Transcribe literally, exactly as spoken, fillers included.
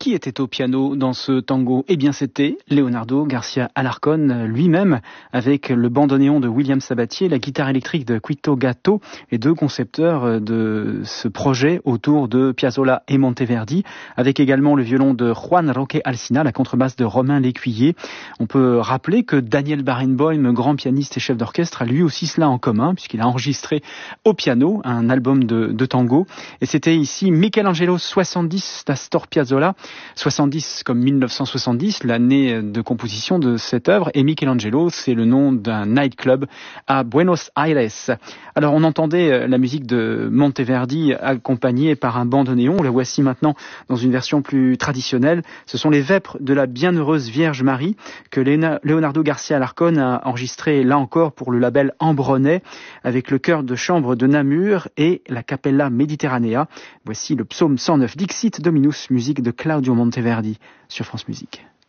Qui était au piano dans ce tango? Eh bien, c'était Leonardo Garcia Alarcón lui-même, avec le bandoneon de William Sabatier, la guitare électrique de Quito Gatto, les deux concepteurs de ce projet autour de Piazzolla et Monteverdi, avec également le violon de Juan Roque Alsina, la contrebasse de Romain Lécuyer. On peut rappeler que Daniel Barenboim, grand pianiste et chef d'orchestre, a lui aussi cela en commun, puisqu'il a enregistré au piano un album de, de tango. Et c'était ici Michelangelo soixante-dix d'Astor Piazzolla, soixante-dix comme mille neuf cent soixante-dix, l'année de composition de cette œuvre, et Michelangelo, c'est le nom d'un nightclub à Buenos Aires. Alors on entendait la musique de Monteverdi accompagnée par un bandoneon, la voici maintenant dans une version plus traditionnelle. Ce sont les vêpres de la bienheureuse Vierge Marie que Leonardo Garcia Alarcón a enregistré là encore pour le label Ambronay, avec le chœur de chambre de Namur et la Capella Mediterranea. Voici le psaume cent neuf Dixit Dominus, musique de Claudio Monteverdi sur France Musique.